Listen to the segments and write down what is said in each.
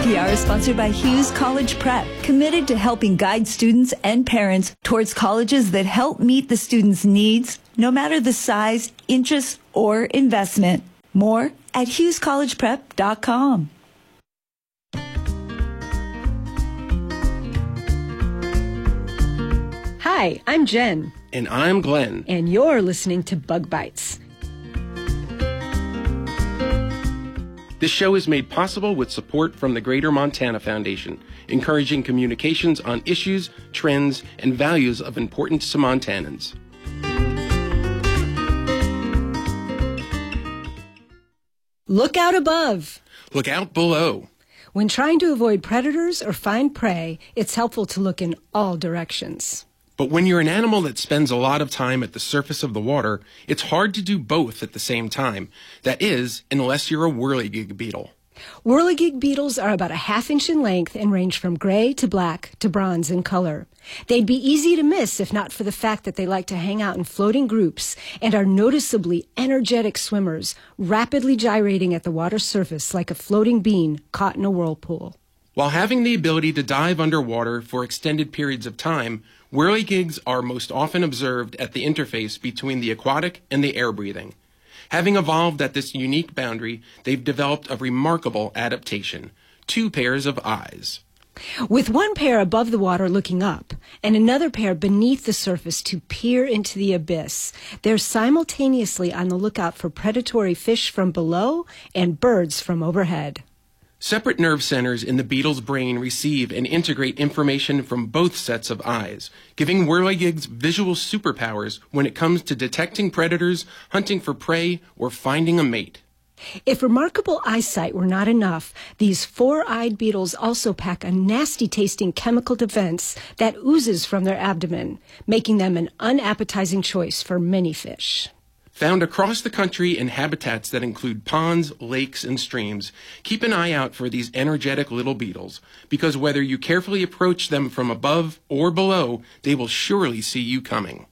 MTPR is sponsored by Hughes College Prep, committed to helping guide students and parents towards colleges that help meet the students' needs, no matter the size, interest, or investment. More at hughescollegeprep.com. Hi, I'm Jen. And I'm Glenn. And you're listening to Bug Bites. This show is made possible with support from the Greater Montana Foundation, encouraging communications on issues, trends, and values of importance to Montanans. Look out above. Look out below. When trying to avoid predators or find prey, it's helpful to look in all directions. But when you're an animal that spends a lot of time at the surface of the water, it's hard to do both at the same time. That is, unless you're a whirligig beetle. Whirligig beetles are about a ½ inch in length and range from gray to black to bronze in color. They'd be easy to miss if not for the fact that they like to hang out in floating groups and are noticeably energetic swimmers, rapidly gyrating at the water's surface like a floating bean caught in a whirlpool. While having the ability to dive underwater for extended periods of time, whirligigs are most often observed at the interface between the aquatic and the air-breathing. Having evolved at this unique boundary, they've developed a remarkable adaptation: 2 pairs of eyes. With one pair above the water looking up and another pair beneath the surface to peer into the abyss, they're simultaneously on the lookout for predatory fish from below and birds from overhead. Separate nerve centers in the beetle's brain receive and integrate information from both sets of eyes, giving whirligigs visual superpowers when it comes to detecting predators, hunting for prey, or finding a mate. If remarkable eyesight were not enough, these 4-eyed beetles also pack a nasty-tasting chemical defense that oozes from their abdomen, making them an unappetizing choice for many fish. Found across the country in habitats that include ponds, lakes, and streams, keep an eye out for these energetic little beetles, because whether you carefully approach them from above or below, they will surely see you coming.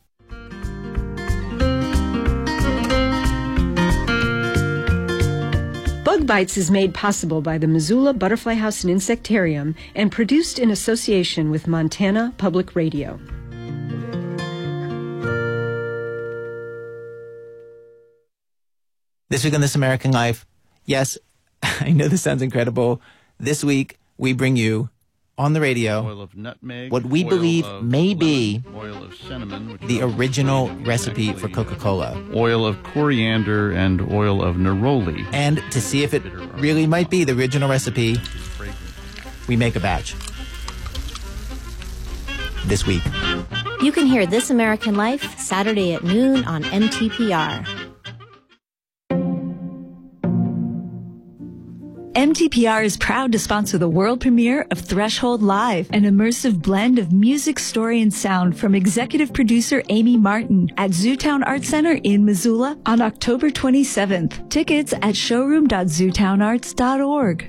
Bug Bites is made possible by the Missoula Butterfly House and Insectarium and produced in association with Montana Public Radio. This week on This American Life, yes, I know this sounds incredible. This week, we bring you on the radio oil of nutmeg, what we believe may be oil of cinnamon, the original recipe for Coca-Cola. Oil of coriander and oil of neroli. And to see if it really might be the original recipe, we make a batch this week. You can hear This American Life Saturday at noon on MTPR. MTPR is proud to sponsor the world premiere of Threshold Live, an immersive blend of music, story, and sound from executive producer Amy Martin at Zootown Art Center in Missoula on October 27th. Tickets at showroom.zootownarts.org.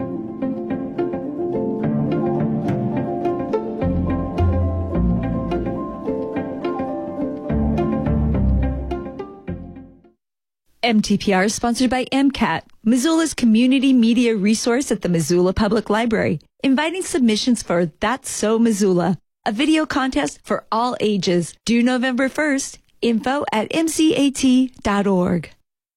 MTPR is sponsored by MCAT, Missoula's community media resource at the Missoula Public Library, inviting submissions for That's So Missoula, a video contest for all ages, due November 1st. Info at mcat.org.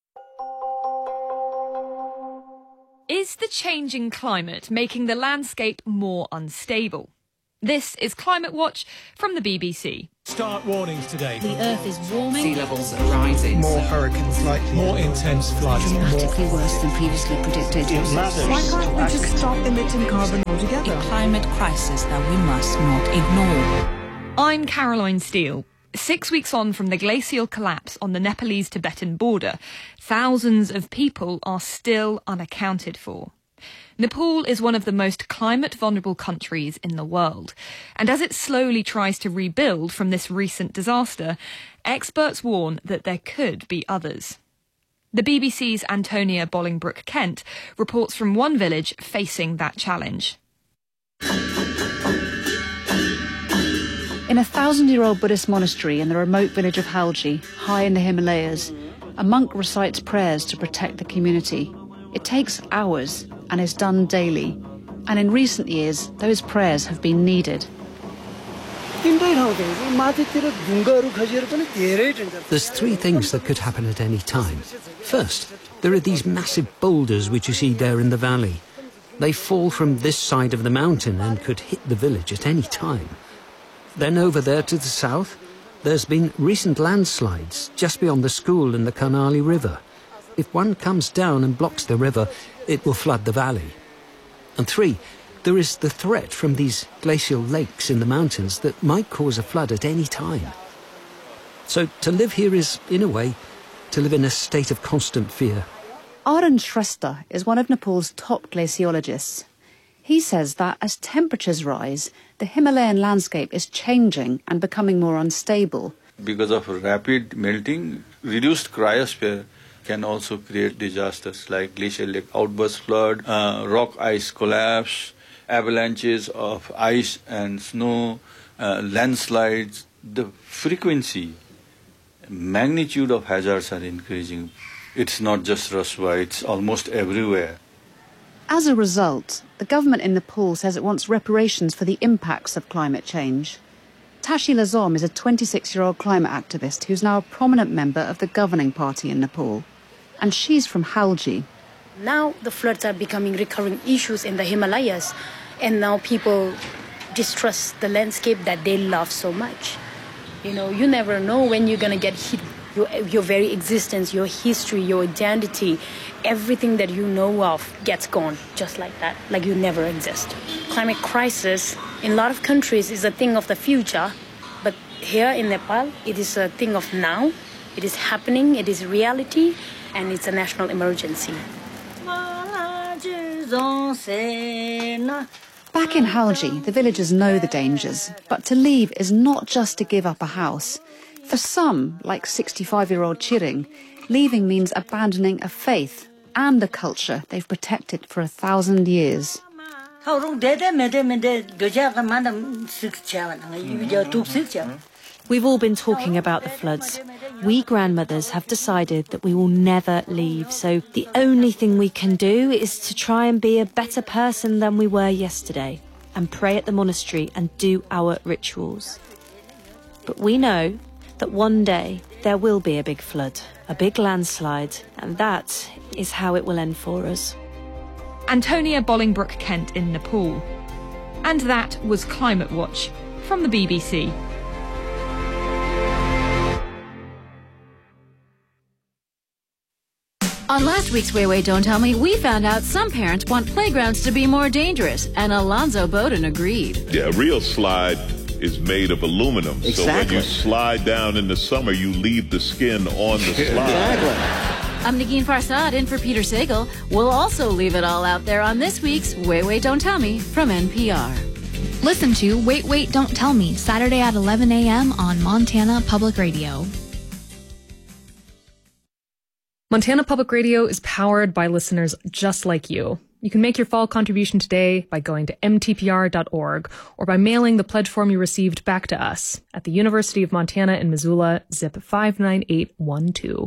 Is the changing climate making the landscape more unstable? This is Climate Watch from the BBC. Start warnings today. The Earth is warming. Sea levels are rising. More hurricanes likely. More intense floods. Dramatically worse than previously predicted. Why can't we just stop emitting carbon altogether? A climate crisis that we must not ignore. I'm Caroline Steele. 6 weeks on from the glacial collapse on the Nepalese-Tibetan border, thousands of people are still unaccounted for. Nepal is one of the most climate-vulnerable countries in the world, and as it slowly tries to rebuild from this recent disaster, experts warn that there could be others. The BBC's Antonia Bolingbroke-Kent reports from one village facing that challenge. In a 1,000-year-old Buddhist monastery in the remote village of Halji, high in the Himalayas, a monk recites prayers to protect the community. It takes hours and is done daily. And in recent years, those prayers have been needed. There's three things that could happen at any time. First, there are these massive boulders which you see there in the valley. They fall from this side of the mountain and could hit the village at any time. Then over there to the south, there's been recent landslides just beyond the school in the Karnali River. If one comes down and blocks the river, it will flood the valley. And three, there is the threat from these glacial lakes in the mountains that might cause a flood at any time. So to live here is, in a way, to live in a state of constant fear. Arun Shrestha is one of Nepal's top glaciologists. He says that as temperatures rise, the Himalayan landscape is changing and becoming more unstable. Because of rapid melting, reduced cryosphere can also create disasters like glacial lake outburst flood, rock ice collapse, avalanches of ice and snow, landslides. The frequency, magnitude of hazards are increasing. It's not just Raswa, it's almost everywhere. As a result, the government in Nepal says it wants reparations for the impacts of climate change. Tashi Lazom is a 26-year-old climate activist who's now a prominent member of the governing party in Nepal. And she's from Halgi. Now the floods are becoming recurring issues in the Himalayas, and now people distrust the landscape that they love so much. You know, you never know when you're going to get hit. Your very existence, your history, your identity, everything that you know of gets gone just like that, like you never exist. Climate crisis in a lot of countries is a thing of the future, but here in Nepal, it is a thing of now. It is happening, it is reality, and it's a national emergency. Back in Halgi, the villagers know the dangers, but to leave is not just to give up a house. For some, like 65-year-old Chiring, leaving means abandoning a faith and a culture they've protected for 1,000 years. We've all been talking about the floods. We grandmothers have decided that we will never leave, so the only thing we can do is to try and be a better person than we were yesterday, and pray at the monastery and do our rituals. But we know that one day there will be a big flood, a big landslide, and that is how it will end for us. Antonia Bolingbroke-Kent in Nepal. And that was Climate Watch from the BBC. On last week's Wait, Wait, Don't Tell Me, we found out some parents want playgrounds to be more dangerous, and Alonzo Bowden agreed. Yeah, a real slide is made of aluminum. Exactly. So when you slide down in the summer, you leave the skin on the slide. Exactly. I'm Nagin Farsad in for Peter Sagal. We'll also leave it all out there on this week's Wait, Wait, Don't Tell Me from NPR. Listen to Wait, Wait, Don't Tell Me, Saturday at 11 a.m. on Montana Public Radio. Montana Public Radio is powered by listeners just like you. You can make your fall contribution today by going to mtpr.org or by mailing the pledge form you received back to us at the University of Montana in Missoula, zip 59812.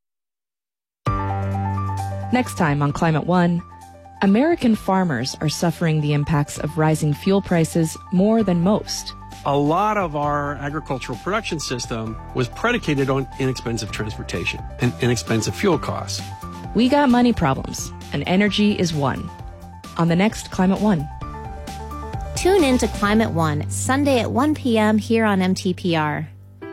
Next time on Climate One, American farmers are suffering the impacts of rising fuel prices more than most. A lot of our agricultural production system was predicated on inexpensive transportation and inexpensive fuel costs. We got money problems, and energy is one. On the next Climate One. Tune in to Climate One, Sunday at 1 p.m. here on MTPR.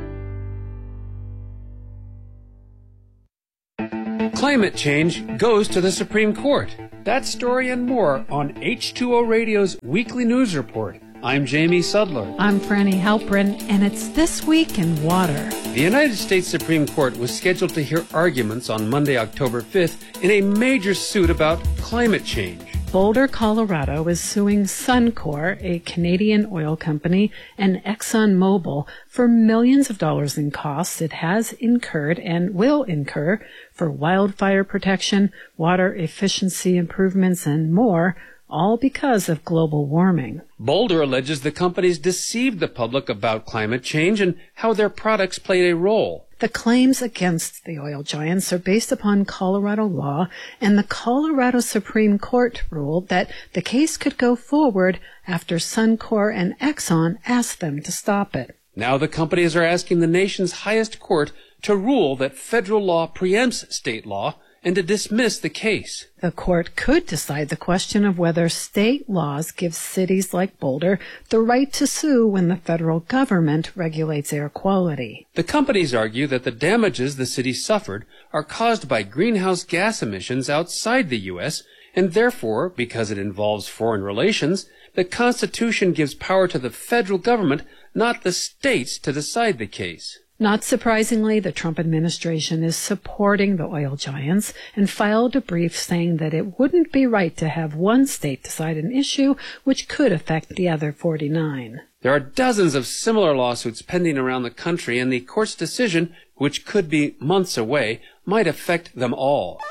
Climate change goes to the Supreme Court. That story and more on H2O Radio's weekly news report. I'm Jamie Sudler. I'm Franny Halprin, and it's This Week in Water. The United States Supreme Court was scheduled to hear arguments on Monday, October 5th in a major suit about climate change. Boulder, Colorado is suing Suncor, a Canadian oil company, and ExxonMobil for millions of dollars in costs it has incurred and will incur for wildfire protection, water efficiency improvements, and more, all because of global warming. Boulder alleges the companies deceived the public about climate change and how their products played a role. The claims against the oil giants are based upon Colorado law, and the Colorado Supreme Court ruled that the case could go forward after Suncor and Exxon asked them to stop it. Now the companies are asking the nation's highest court to rule that federal law preempts state law and to dismiss the case. The court could decide the question of whether state laws give cities like Boulder the right to sue when the federal government regulates air quality. The companies argue that the damages the city suffered are caused by greenhouse gas emissions outside the U.S., and therefore, because it involves foreign relations, the Constitution gives power to the federal government, not the states, to decide the case. Not surprisingly, the Trump administration is supporting the oil giants and filed a brief saying that it wouldn't be right to have one state decide an issue which could affect the other 49. There are dozens of similar lawsuits pending around the country, and the court's decision, which could be months away, might affect them all.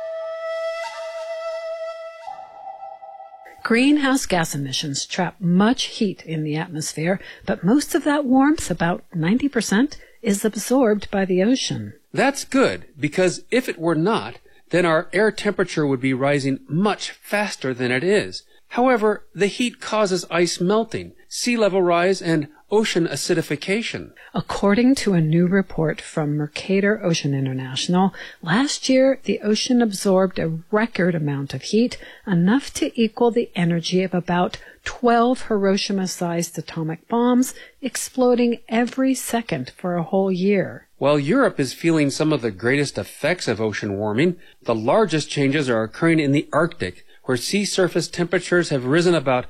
Greenhouse gas emissions trap much heat in the atmosphere, but most of that warmth, about 90%, is absorbed by the ocean. That's good, because if it were not, then our air temperature would be rising much faster than it is. However, the heat causes ice melting, sea level rise, and ocean acidification. According to a new report from Mercator Ocean International, last year the ocean absorbed a record amount of heat, enough to equal the energy of about 12 Hiroshima-sized atomic bombs exploding every second for a whole year. While Europe is feeling some of the greatest effects of ocean warming, the largest changes are occurring in the Arctic, where sea surface temperatures have risen about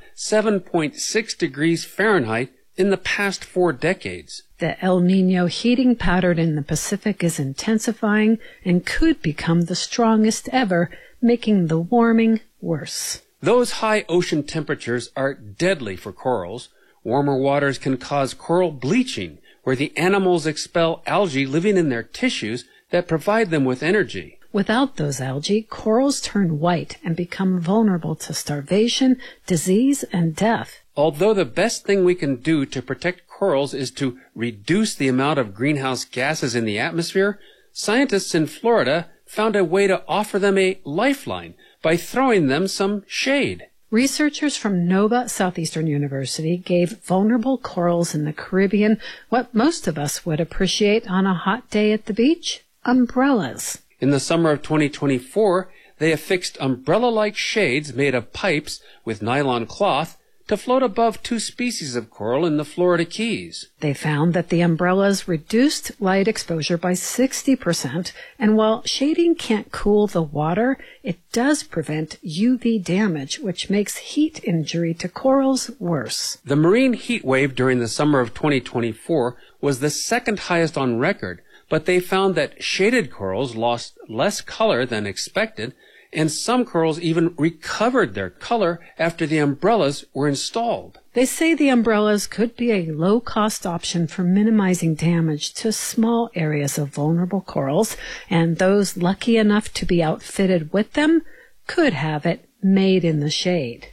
7.6 degrees Fahrenheit in the past 4 decades. The El Niño heating pattern in the Pacific is intensifying and could become the strongest ever, making the warming worse. Those high ocean temperatures are deadly for corals. Warmer waters can cause coral bleaching, where the animals expel algae living in their tissues that provide them with energy. Without those algae, corals turn white and become vulnerable to starvation, disease, and death. Although the best thing we can do to protect corals is to reduce the amount of greenhouse gases in the atmosphere, scientists in Florida found a way to offer them a lifeline by throwing them some shade. Researchers from Nova Southeastern University gave vulnerable corals in the Caribbean what most of us would appreciate on a hot day at the beach: umbrellas. In the summer of 2024, they affixed umbrella-like shades made of pipes with nylon cloth to float above 2 species of coral in the Florida Keys. They found that the umbrellas reduced light exposure by 60%, and while shading can't cool the water, it does prevent UV damage, which makes heat injury to corals worse. The marine heat wave during the summer of 2024 was the second highest on record, but they found that shaded corals lost less color than expected, and some corals even recovered their color after the umbrellas were installed. They say the umbrellas could be a low-cost option for minimizing damage to small areas of vulnerable corals, and those lucky enough to be outfitted with them could have it made in the shade.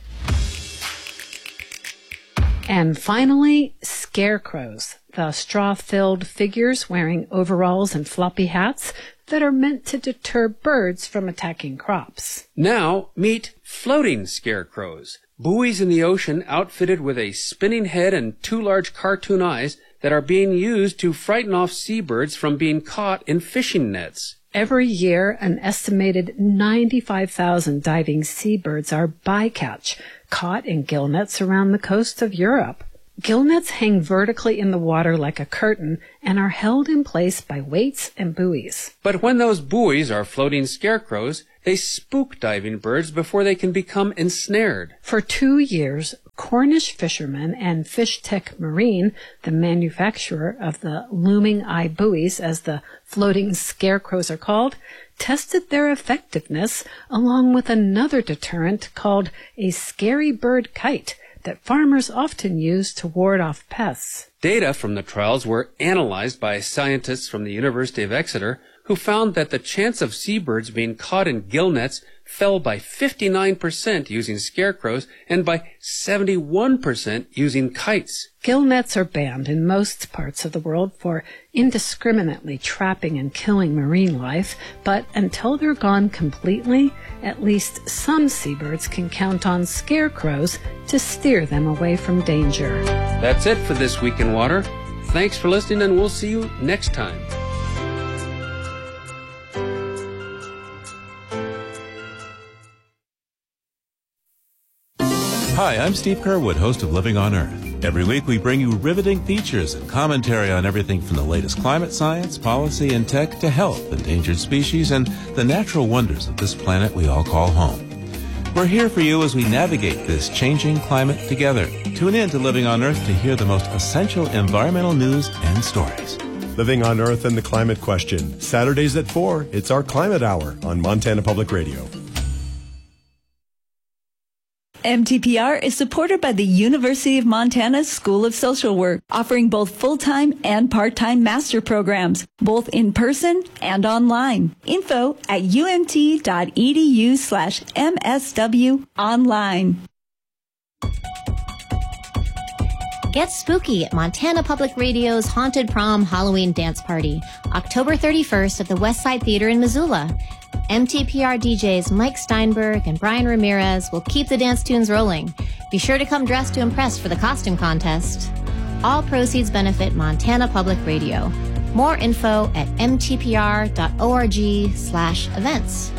And finally, scarecrows, the straw-filled figures wearing overalls and floppy hats that are meant to deter birds from attacking crops. Now, meet floating scarecrows, buoys in the ocean outfitted with a spinning head and 2 large cartoon eyes that are being used to frighten off seabirds from being caught in fishing nets. Every year, an estimated 95,000 diving seabirds are bycatch, caught in gill nets around the coast of Europe. Gill nets hang vertically in the water like a curtain and are held in place by weights and buoys. But when those buoys are floating scarecrows, they spook diving birds before they can become ensnared. For 2 years, Cornish fishermen and Fishtech Marine, the manufacturer of the looming eye buoys, as the floating scarecrows are called, tested their effectiveness along with another deterrent called a scary bird kite that farmers often use to ward off pests. Data from the trials were analyzed by scientists from the University of Exeter, who found that the chance of seabirds being caught in gill nets fell by 59% using scarecrows and by 71% using kites. Gill nets are banned in most parts of the world for indiscriminately trapping and killing marine life, but until they're gone completely, at least some seabirds can count on scarecrows to steer them away from danger. That's it for This Week in Water. Thanks for listening, and we'll see you next time. Hi, I'm Steve Kerwood, host of Living on Earth. Every week we bring you riveting features and commentary on everything from the latest climate science, policy, and tech to health, endangered species, and the natural wonders of this planet we all call home. We're here for you as we navigate this changing climate together. Tune in to Living on Earth to hear the most essential environmental news and stories. Living on Earth and the Climate Question. Saturdays at 4, it's our Climate Hour on Montana Public Radio. MTPR is supported by the University of Montana School of Social Work, offering both full-time and part-time master programs, both in person and online. Info at umt.edu/MSW online. Get spooky at Montana Public Radio's Haunted Prom Halloween Dance Party, October 31st at the Westside Theater in Missoula. MTPR DJs Mike Steinberg and Brian Ramirez will keep the dance tunes rolling. Be sure to come dressed to impress for the costume contest. All proceeds benefit Montana Public Radio. More info at mtpr.org/events.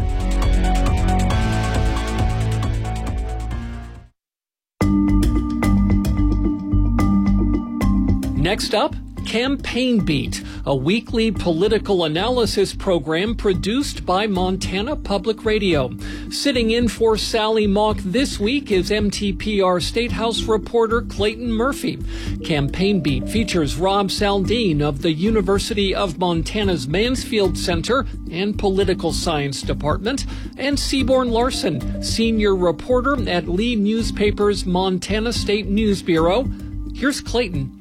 Next up, Campaign Beat, a weekly political analysis program produced by Montana Public Radio. Sitting in for Sally Mock this week is MTPR State House reporter Clayton Murphy. Campaign Beat features Rob Saldin of the University of Montana's Mansfield Center and Political Science Department, and Seaborn Larson, senior reporter at Lee Newspaper's Montana State News Bureau. Here's Clayton.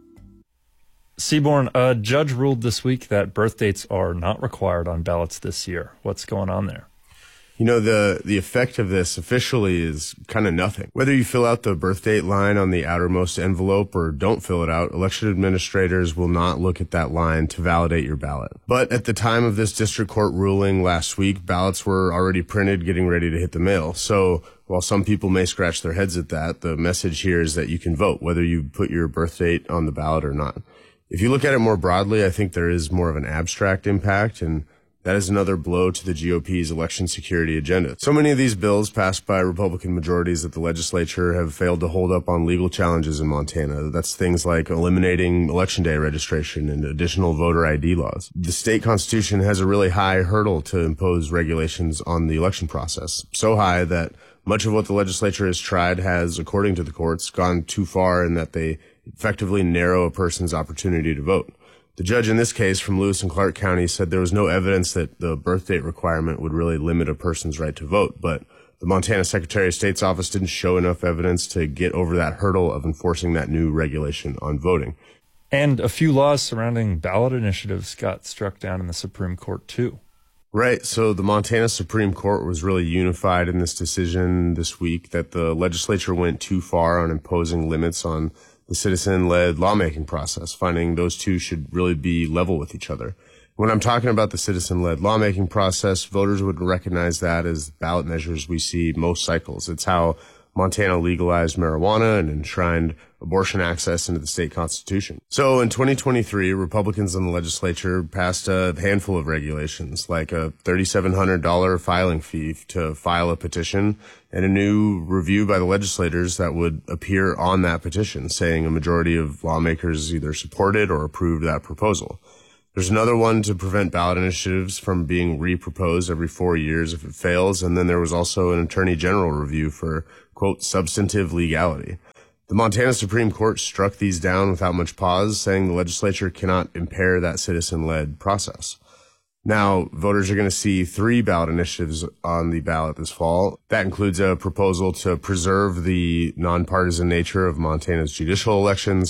Seaborn, a judge ruled this week that birth dates are not required on ballots this year. What's going on there? You know, the effect of this officially is kind of nothing. Whether you fill out the birth date line on the outermost envelope or don't fill it out, election administrators will not look at that line to validate your ballot. But at the time of this district court ruling last week, ballots were already printed, getting ready to hit the mail. So while some people may scratch their heads at that, the message here is that you can vote, whether you put your birth date on the ballot or not. If you look at it more broadly, I think there is more of an abstract impact, and that is another blow to the GOP's election security agenda. So many of these bills passed by Republican majorities at the legislature have failed to hold up on legal challenges in Montana. That's things like eliminating Election Day registration and additional voter ID laws. The state constitution has a really high hurdle to impose regulations on the election process, so high that much of what the legislature has tried has, according to the courts, gone too far in that they effectively narrow a person's opportunity to vote. The judge in this case from Lewis and Clark County said there was no evidence that the birth date requirement would really limit a person's right to vote, but the Montana Secretary of State's office didn't show enough evidence to get over that hurdle of enforcing that new regulation on voting. And a few laws surrounding ballot initiatives got struck down in the Supreme Court, too. Right. So the Montana Supreme Court was really unified in this decision this week that the legislature went too far on imposing limits on the citizen-led lawmaking process, finding those two should really be level with each other. When I'm talking about the citizen-led lawmaking process, voters would recognize that as ballot measures we see most cycles. It's how Montana legalized marijuana and enshrined abortion access into the state constitution. So in 2023, Republicans in the legislature passed a handful of regulations, like a $3,700 filing fee to file a petition and a new review by the legislators that would appear on that petition, saying a majority of lawmakers either supported or approved that proposal. There's another one to prevent ballot initiatives from being reproposed every 4 years if it fails, and then there was also an attorney general review for, quote, substantive legality. The Montana Supreme Court struck these down without much pause, saying the legislature cannot impair that citizen-led process. Now, voters are going to see 3 ballot initiatives on the ballot this fall. That includes a proposal to preserve the nonpartisan nature of Montana's judicial elections,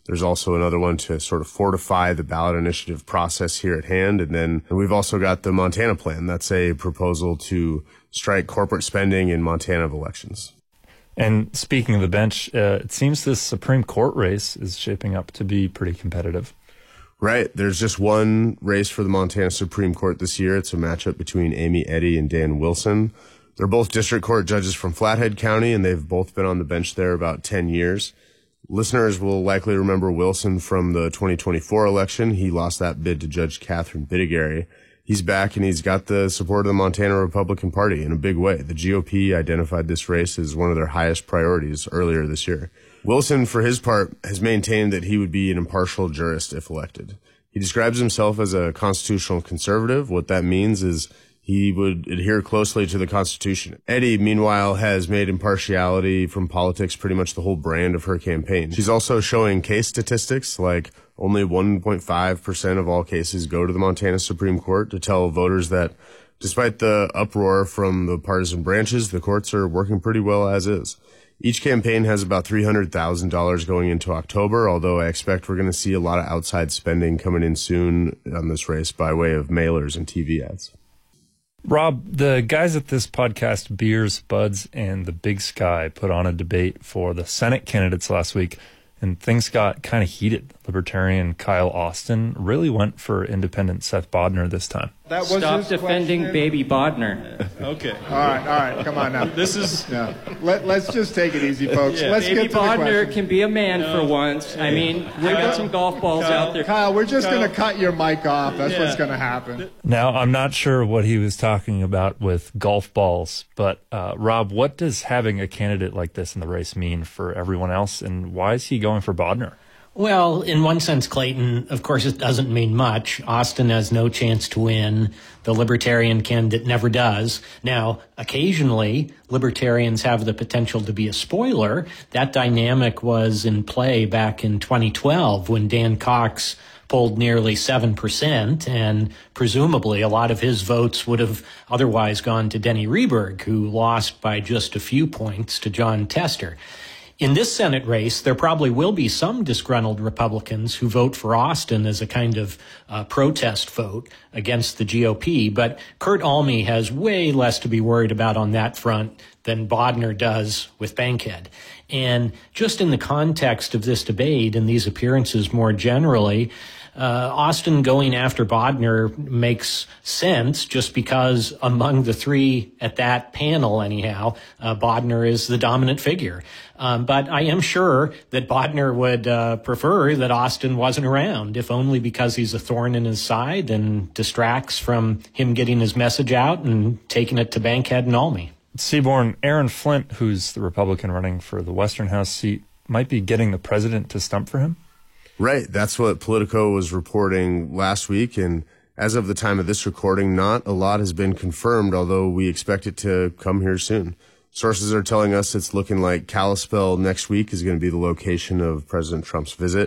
There's also another one to sort of fortify the ballot initiative process here at hand. And then we've also got the Montana plan. That's a proposal to strike corporate spending in Montana elections. And speaking of the bench, it seems this Supreme Court race is shaping up to be pretty competitive. Right. There's just one race for the Montana Supreme Court this year. It's a matchup between Amy Eddy and Dan Wilson. They're both district court judges from Flathead County, and they've both been on the bench there about 10 years. Listeners will likely remember Wilson from the 2024 election. He lost that bid to Judge Catherine Bittigary. He's back, and he's got the support of the Montana Republican Party in a big way. The GOP identified this race as one of their highest priorities earlier this year. Wilson, for his part, has maintained that he would be an impartial jurist if elected. He describes himself as a constitutional conservative. What that means is he would adhere closely to the Constitution. Eddy, meanwhile, has made impartiality from politics pretty much the whole brand of her campaign. She's also showing case statistics like only 1.5% of all cases go to the Montana Supreme Court to tell voters that despite the uproar from the partisan branches, the courts are working pretty well as is. Each campaign has about $300,000 going into October, although I expect we're going to see a lot of outside spending coming in soon on this race by way of mailers and TV ads. Rob, the guys at this podcast, Beers, Buds, and the Big Sky, put on a debate for the Senate candidates last week, and things got kind of heated. Libertarian Kyle Austin really went for independent Seth Bodnar this time. Stop defending baby Bodnar. Okay. All right. Come on now. This is... No. Let's just take it easy, folks. Let's baby get to Bodnar the question. can be a man for once. I mean, I got some golf balls out there. Kyle, we're just going to cut your mic off. That's what's going to happen. Now, I'm not sure what he was talking about with golf balls, but Rob, what does having a candidate like this in the race mean for everyone else, and why is he going for Bodnar? Well, in one sense, Clayton, of course, it doesn't mean much. Austin has no chance to win. The Libertarian candidate never does. Now, occasionally, Libertarians have the potential to be a spoiler. That dynamic was in play back in 2012 when Dan Cox polled nearly 7%, and presumably a lot of his votes would have otherwise gone to Denny Rehberg, who lost by just a few points to John Tester. In this Senate race, there probably will be some disgruntled Republicans who vote for Austin as a kind of protest vote against the GOP, but Kurt Almey has way less to be worried about on that front than Bodnar does with Bankhead. And just in the context of this debate and these appearances more generally, Austin going after Bodnar makes sense just because among the three at that panel, anyhow, Bodnar is the dominant figure. But I am sure that Bodnar would prefer that Austin wasn't around, if only because he's a thorn in his side and distracts from him getting his message out and taking it to Bankhead and Almey. Seaborn, Aaron Flint, who's the Republican running for the Western House seat, might be getting the president to stump for him? Right. That's what Politico was reporting last week. And as of the time of this recording, not a lot has been confirmed, although we expect it to come here soon. Sources are telling us it's looking like Kalispell next week is going to be the location of President Trump's visit.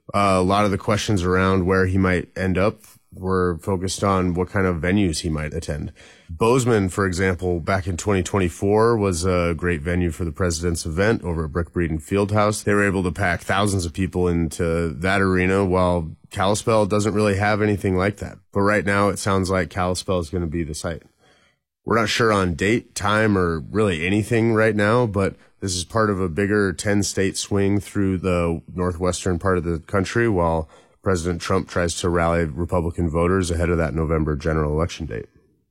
A lot of the questions around where he might end up were focused on what kind of venues he might attend. Bozeman, for example, back in 2024 was a great venue for the president's event over at Brick Breeden Fieldhouse. They were able to pack thousands of people into that arena, while Kalispell doesn't really have anything like that. But right now it sounds like Kalispell is going to be the site. We're not sure on date, time, or really anything right now, but this is part of a bigger 10-state swing through the northwestern part of the country while President Trump tries to rally Republican voters ahead of that November general election date.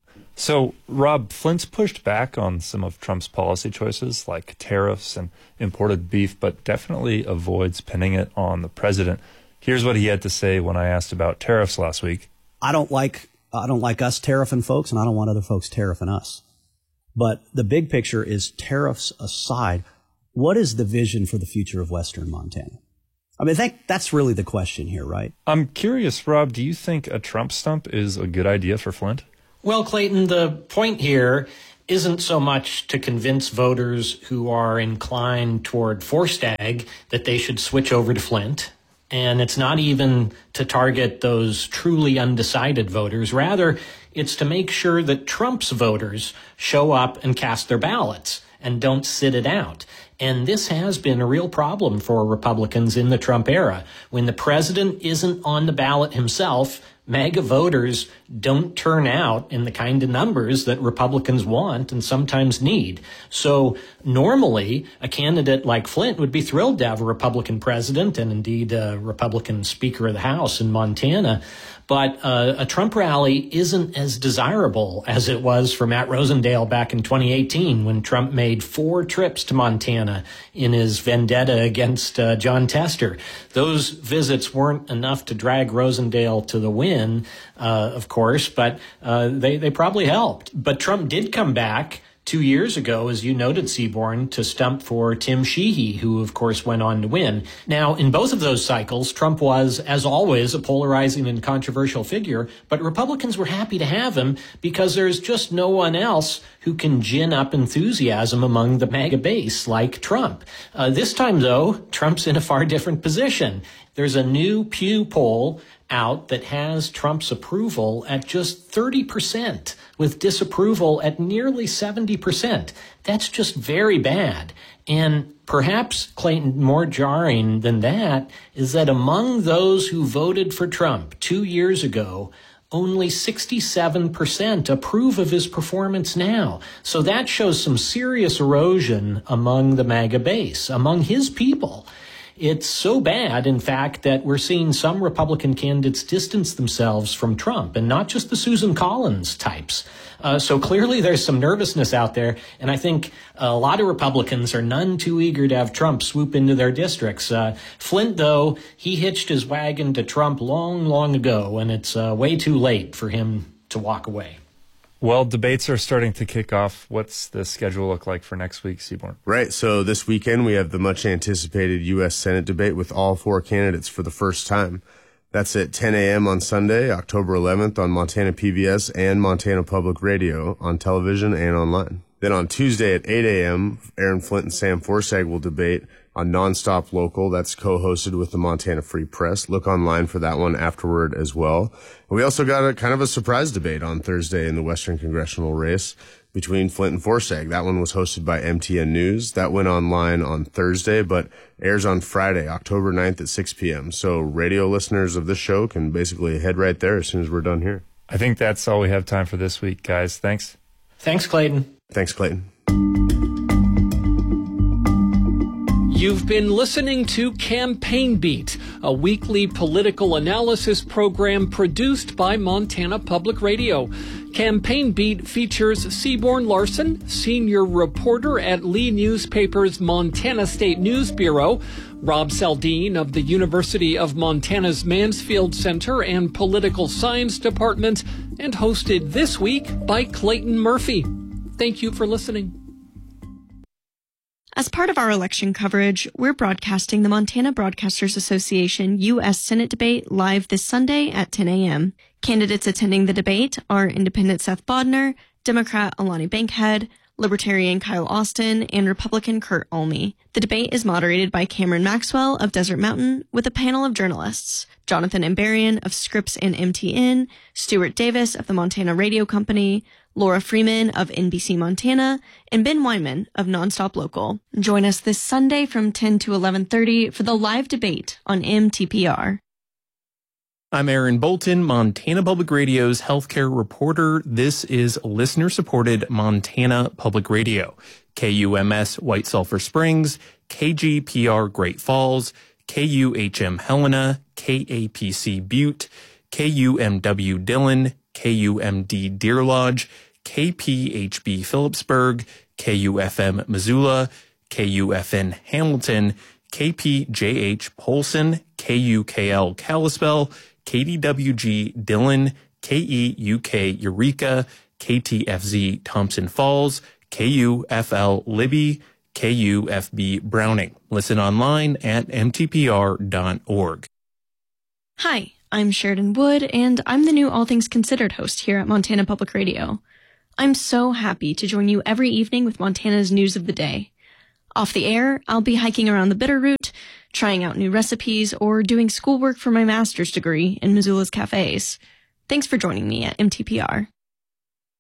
So, Rob, Flint's pushed back on some of Trump's policy choices like tariffs and imported beef, but definitely avoids pinning it on the president. Here's what he had to say when I asked about tariffs last week. I don't like us tariffing folks, and I don't want other folks tariffing us. But the big picture is, tariffs aside, what is the vision for the future of Western Montana? I mean, I think that's really the question here, right? I'm curious, Rob, do you think a Trump stump is a good idea for Flint? Well, Clayton, the point here isn't so much to convince voters who are inclined toward forced ag that they should switch over to Flint. And it's not even to target those truly undecided voters. Rather, it's to make sure that Trump's voters show up and cast their ballots. and don't sit it out. And this has been a real problem for Republicans in the Trump era. When the president isn't on the ballot himself, MAGA voters don't turn out in the kind of numbers that Republicans want and sometimes need. So normally, a candidate like Flint would be thrilled to have a Republican president and indeed a Republican Speaker of the House in Montana. But a Trump rally isn't as desirable as it was for Matt Rosendale back in 2018 when Trump made 4 trips to Montana in his vendetta against John Tester. Those visits weren't enough to drag Rosendale to the win, of course, but they probably helped. But Trump did come back 2 years ago, as you noted, Seaborn, to stump for Tim Sheehy, who, of course, went on to win. Now, in both of those cycles, Trump was, as always, a polarizing and controversial figure, but Republicans were happy to have him because there's just no one else who can gin up enthusiasm among the MAGA base like Trump. This time, though, Trump's in a far different position. There's a new Pew poll out that has Trump's approval at just 30%, with disapproval at nearly 70%. That's just very bad. And perhaps, Clayton, more jarring than that is that among those who voted for Trump 2 years ago, only 67% approve of his performance now. So that shows some serious erosion among the MAGA base, among his people. It's so bad, in fact, that we're seeing some Republican candidates distance themselves from Trump, and not just the Susan Collins types. So clearly there's some nervousness out there, and I think a lot of Republicans are none too eager to have Trump swoop into their districts. Flint, though, he hitched his wagon to Trump long ago, and it's way too late for him to walk away. Well, debates are starting to kick off. What's the schedule look like for next week, Seaborn? Right. So this weekend we have the much anticipated U.S. Senate debate with all 4 candidates for the first time. That's at 10 a.m. on Sunday, October 11th on Montana PBS and Montana Public Radio on television and online. Then on Tuesday at 8 a.m., Aaron Flint and Sam Forsag will debate on Nonstop Local. That's co-hosted with the Montana Free Press. Look online for that one afterward as well. And we also got a kind of a surprise debate on Thursday in the Western Congressional race between Flint and Forsag. That one was hosted by MTN News. That went online on Thursday, but airs on Friday, October 9th at 6 p.m. So radio listeners of this show can basically head right there as soon as we're done here. I think that's all we have time for this week, guys. Thanks. Thanks, Clayton. Thanks, Clayton. You've been listening to Campaign Beat, a weekly political analysis program produced by Montana Public Radio. Campaign Beat features Seaborn Larson, senior reporter at Lee Newspaper's Montana State News Bureau, Rob Saldine of the University of Montana's Mansfield Center and Political Science Department, and hosted this week by Clayton Murphy. Thank you for listening. As part of our election coverage, we're broadcasting the Montana Broadcasters Association U.S. Senate debate live this Sunday at 10 a.m. Candidates attending the debate are Independent Seth Bodnar, Democrat Alani Bankhead, Libertarian Kyle Austin, and Republican Kurt Olney. The debate is moderated by Cameron Maxwell of Desert Mountain with a panel of journalists: Jonathan Ambarian of Scripps and MTN, Stuart Davis of the Montana Radio Company, Laura Freeman of NBC Montana, and Ben Wyman of Nonstop Local. Join us this Sunday from 10 to 11:30 for the live debate on MTPR. I'm Aaron Bolton, Montana Public Radio's healthcare reporter. This is listener-supported Montana Public Radio. KUMS White Sulphur Springs, KGPR Great Falls, KUHM Helena, KAPC Butte, KUMW Dillon, KUMD Deer Lodge, KPHB Phillipsburg, KUFM Missoula, KUFN Hamilton, KPJH Polson, KUKL Kalispell, KDWG Dillon, KEUK Eureka, KTFZ Thompson Falls, KUFL Libby, KUFB Browning. Listen online at mtpr.org. Hi, I'm Sheridan Wood, and I'm the new All Things Considered host here at Montana Public Radio. I'm so happy to join you every evening with Montana's news of the day. Off the air, I'll be hiking around the Bitterroot, trying out new recipes, or doing schoolwork for my master's degree in Missoula's cafes. Thanks for joining me at MTPR.